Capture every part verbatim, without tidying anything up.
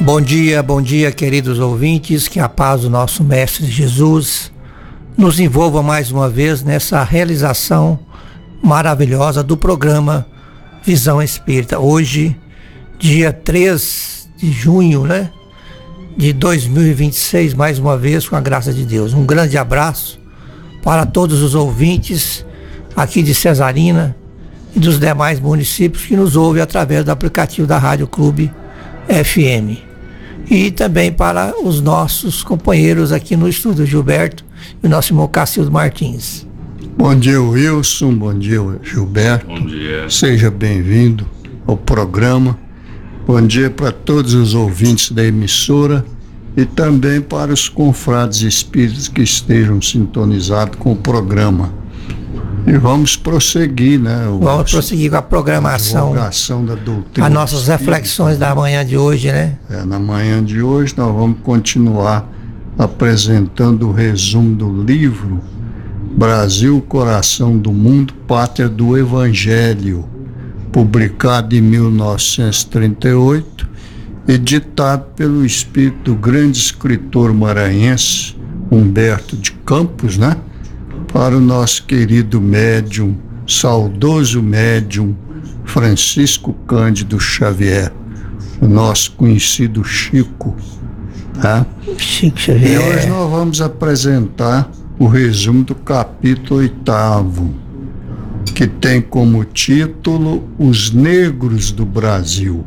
Bom dia, bom dia, queridos ouvintes, que a paz do nosso Mestre Jesus nos envolva mais uma vez nessa realização maravilhosa do programa Visão Espírita. Hoje, dia três de junho, né, de dois mil e vinte e seis, mais uma vez, com a graça de Deus. Um grande abraço para todos os ouvintes aqui de Cesarina e dos demais municípios que nos ouvem através do aplicativo da Rádio Clube F M. E também para os nossos companheiros aqui no estúdio, Gilberto e o nosso irmão Cacildo Martins. Bom dia, Wilson. Bom dia, Gilberto. Bom dia. Seja bem-vindo ao programa. Bom dia para todos os ouvintes da emissora e também para os confrades espíritas que estejam sintonizados com o programa. E vamos prosseguir, né? O, vamos prosseguir com a programação. A divulgação da doutrina. As nossas reflexões da manhã de hoje, né? É, na manhã de hoje nós vamos continuar apresentando o resumo do livro Brasil, Coração do Mundo, Pátria do Evangelho, publicado em mil novecentos e trinta e oito, editado pelo espírito do grande escritor maranhense Humberto de Campos, né? Para o nosso querido médium, saudoso médium Francisco Cândido Xavier, o nosso conhecido Chico, tá? Chico Xavier. E hoje nós vamos apresentar o resumo do capítulo oitavo, que tem como título Os Negros do Brasil.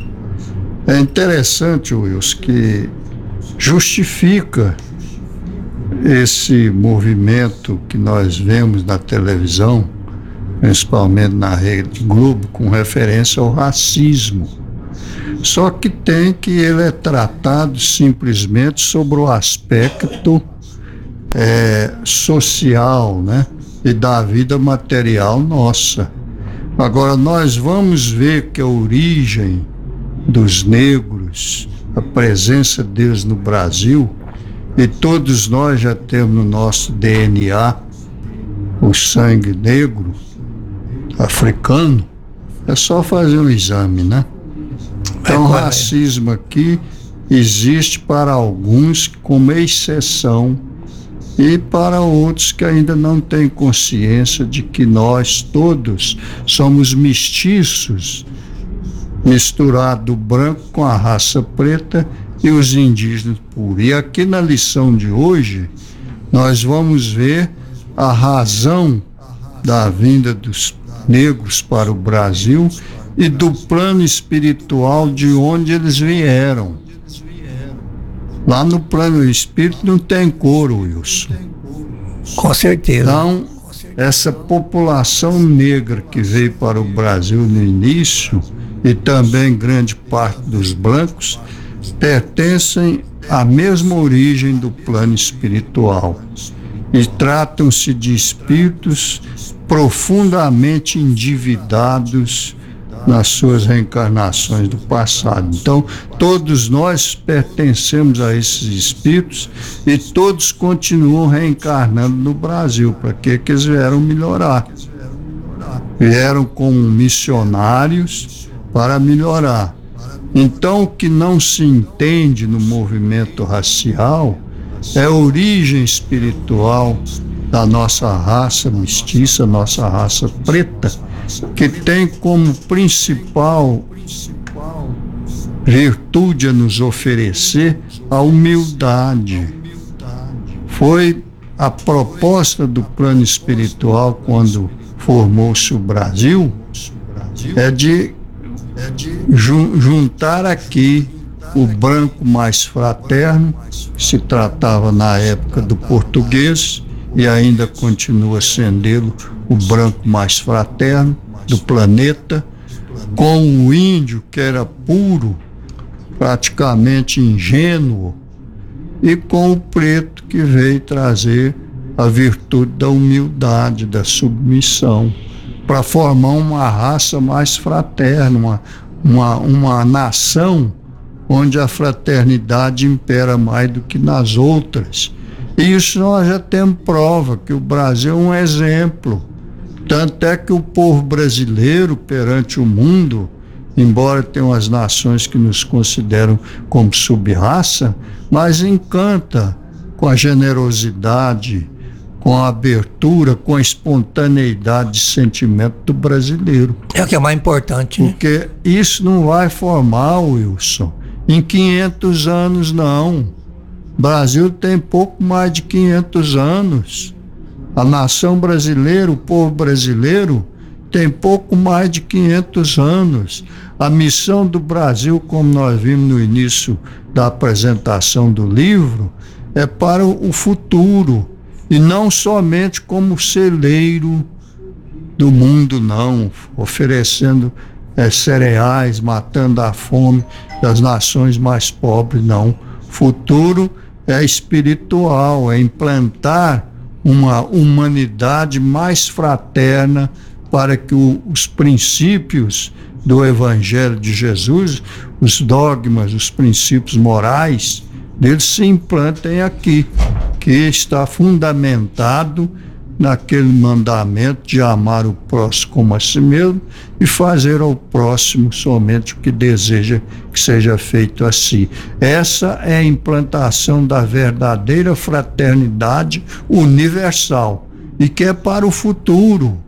É interessante, Wilson, que justifica esse movimento que nós vemos na televisão, principalmente na Rede Globo, com referência ao racismo. Só que tem que ele é tratado simplesmente sobre o aspecto é, social, né? E da vida material nossa. Agora, nós vamos ver que a origem dos negros, a presença deles no Brasil, e todos nós já temos no nosso D N A o sangue negro africano, é só fazer um exame, né? Então, o racismo aqui existe para alguns como exceção e para outros que ainda não têm consciência de que nós todos somos mestiços, misturado o branco com a raça preta e os indígenas puros. E aqui na lição de hoje nós vamos ver a razão da vinda dos negros para o Brasil e do plano espiritual de onde eles vieram. Lá no plano espírito não tem cor, Wilson. Com certeza. Então, essa população negra que veio para o Brasil no início, e também grande parte dos brancos, pertencem à mesma origem do plano espiritual e tratam-se de espíritos profundamente endividados nas suas reencarnações do passado. Então, todos nós pertencemos a esses espíritos e todos continuam reencarnando no Brasil. Para que que eles vieram melhorar? Vieram como missionários para melhorar. Então, o que não se entende no movimento racial é a origem espiritual da nossa raça mestiça, nossa raça preta, que tem como principal virtude a nos oferecer a humildade. Foi a proposta do plano espiritual quando formou-se o Brasil, é de juntar aqui o branco mais fraterno, se tratava na época do português e ainda continua sendo o branco mais fraterno do planeta, com o índio que era puro, praticamente ingênuo, e com o preto que veio trazer a virtude da humildade, da submissão, para formar uma raça mais fraterna, uma, uma, uma nação onde a fraternidade impera mais do que nas outras. E isso nós já temos prova, que o Brasil é um exemplo. Tanto é que o povo brasileiro, perante o mundo, embora tenham as nações que nos consideram como sub-raça, mas encanta com a generosidade, com a abertura, com a espontaneidade de sentimento do brasileiro. É o que é mais importante, né? Porque isso não vai formar, Wilson, em quinhentos anos, não. O Brasil tem pouco mais de quinhentos anos. A nação brasileira, o povo brasileiro, tem pouco mais de quinhentos anos. A missão do Brasil, como nós vimos no início da apresentação do livro, é para o futuro, e não somente como celeiro do mundo, não, oferecendo é, cereais, matando a fome das nações mais pobres, não. Futuro é espiritual, é implantar uma humanidade mais fraterna para que o, os princípios do Evangelho de Jesus, os dogmas, os princípios morais deles se implantem aqui, que está fundamentado naquele mandamento de amar o próximo como a si mesmo e fazer ao próximo somente o que deseja que seja feito a si. Essa é a implantação da verdadeira fraternidade universal e que é para o futuro.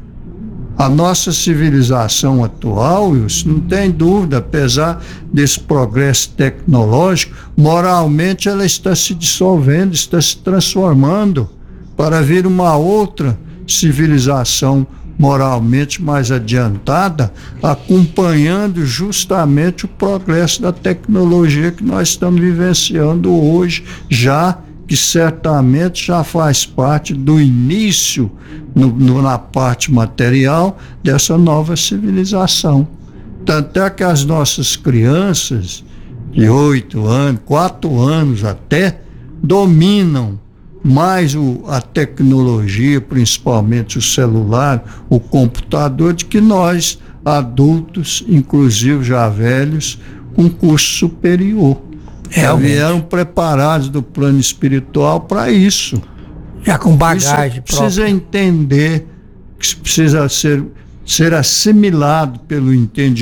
A nossa civilização atual, isso não tem dúvida, apesar desse progresso tecnológico, moralmente ela está se dissolvendo, está se transformando para vir uma outra civilização moralmente mais adiantada, acompanhando justamente o progresso da tecnologia que nós estamos vivenciando hoje, já que certamente já faz parte do início no, no, na parte material dessa nova civilização. Tanto é que as nossas crianças de oito anos, quatro anos até, dominam mais o, a tecnologia, principalmente o celular, o computador, do que nós, adultos, inclusive já velhos, com curso superior. Já vieram preparados do plano espiritual para isso. Já com bagagem isso precisa entender, que precisa ser, ser assimilado pelo entendimento